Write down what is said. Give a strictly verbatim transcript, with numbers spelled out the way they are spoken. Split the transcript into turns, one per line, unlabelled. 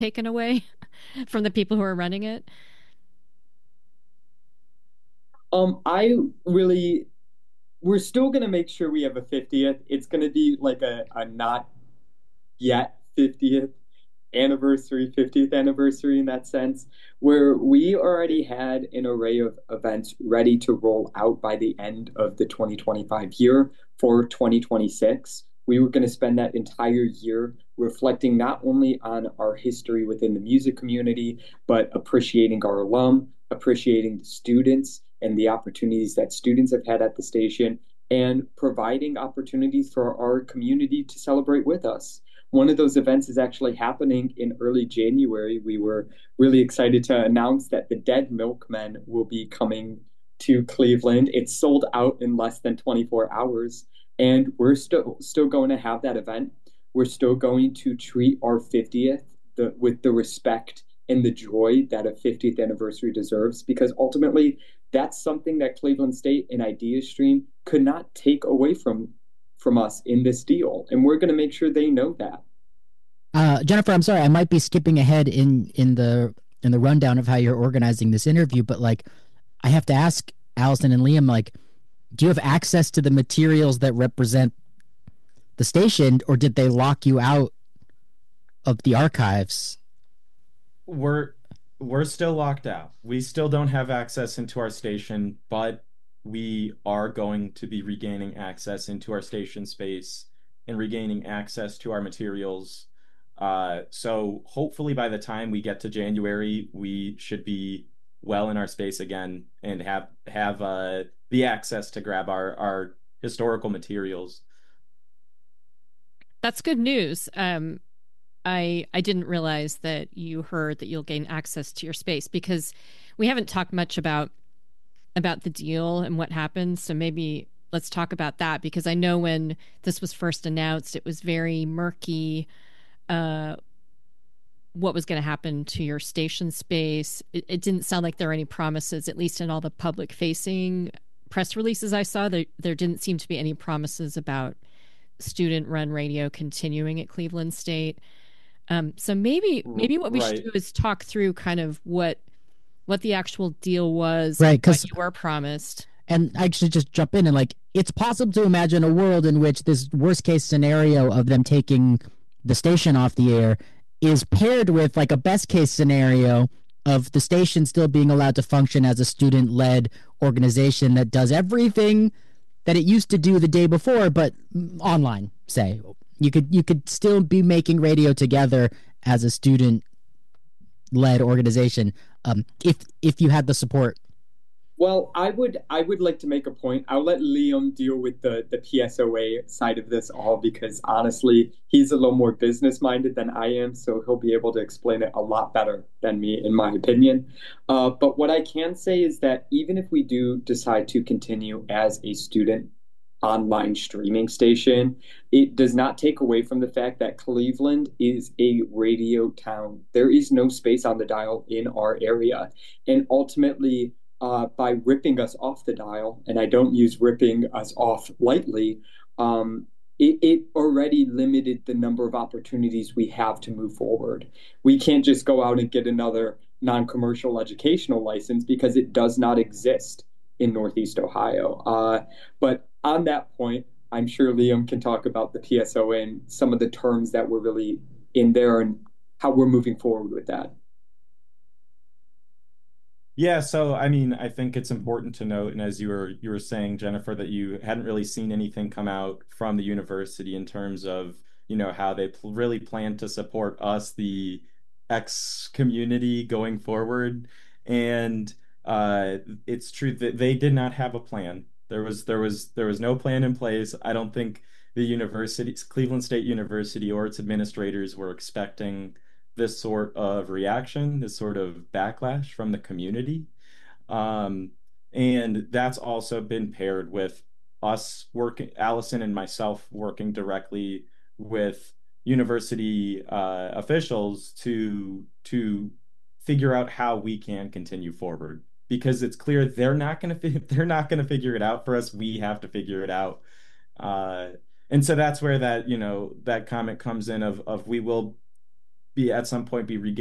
taken away from the people who are running it?
Um, I really, we're still gonna make sure we have a fiftieth. It's gonna be like a, a not yet fiftieth anniversary, fiftieth anniversary in that sense, where we already had an array of events ready to roll out by the end of the twenty twenty-five year for twenty twenty-six. We were going to spend that entire year reflecting not only on our history within the music community, but appreciating our alum, appreciating the students and the opportunities that students have had at the station, and providing opportunities for our community to celebrate with us. One of those events is actually happening in early January. We were really excited to announce that the Dead Milkmen will be coming to Cleveland. It's sold out in less than twenty-four hours, and we're still still going to have that event. We're still going to treat our fiftieth the, with the respect and the joy that a fiftieth anniversary deserves, because ultimately that's something that Cleveland State and IdeaStream could not take away from from us in this deal, and we're going to make sure they know that.
Uh, Jennifer, I'm sorry, I might be skipping ahead in in the in the rundown of how you're organizing this interview, but like I have to ask Allison and Liam, like, do you have access to the materials that represent the station, or did they lock you out of the archives?
we're we're still locked out. We still don't have access into our station, but we are going to be regaining access into our station space and regaining access to our materials. Uh, so hopefully by the time we get to January, we should be well in our space again and have have uh, the access to grab our our historical materials.
That's good news. Um, I I didn't realize that you heard that you'll gain access to your space because we haven't talked much about about the deal and what happened. So maybe let's talk about that because I know when this was first announced, it was very murky. Uh, what was going to happen to your station space? It, it didn't sound like there were any promises, at least in all the public facing press releases I saw. There there didn't seem to be any promises about student run radio continuing at Cleveland State. Um, so maybe maybe what we should
Right.
do is talk through kind of what what the actual deal was
Right,
and what
because
you were promised.
and I should just jump in and like it's possible to imagine a world in which this worst case scenario of them taking the station off the air is paired with like a best case scenario of the station still being allowed to function as a student led organization that does everything that it used to do the day before, but online, say. You could you could still be making radio together as a student led organization, um, if if you had the support.
Well, I would I would like to make a point. I'll let Liam deal with the the P S O A side of this all because honestly, he's a little more business minded than I am, so he'll be able to explain it a lot better than me, in my opinion. Uh, but what I can say is that even if we do decide to continue as a student online streaming station, it does not take away from the fact that Cleveland is a radio town. There is no space on the dial in our area, and ultimately uh, by ripping us off the dial, and I don't use ripping us off lightly, um, it, it already limited the number of opportunities we have to move forward. We can't just go out and get another non commercial educational license because it does not exist in Northeast Ohio. Uh, but on that point, I'm sure Liam can talk about the P S O and some of the terms that were really in there and how we're moving forward with that.
Yeah, so I mean, I think it's important to note, and as you were you were saying, Jennifer, that you hadn't really seen anything come out from the university in terms of, you know, how they pl really plan to support us, the X community, going forward. And uh, it's true that they did not have a plan. There was there was there was no plan in place. I don't think the university, Cleveland State University, or its administrators were expecting this sort of reaction, this sort of backlash from the community. Um, and that's also been paired with us working, Allison and myself working directly with university uh, officials to to figure out how we can continue forward. Because it's clear they're not gonna they're not gonna figure it out for us. We have to figure it out. Uh, and so that's where that, you know, that comment comes in of of we will be at some point be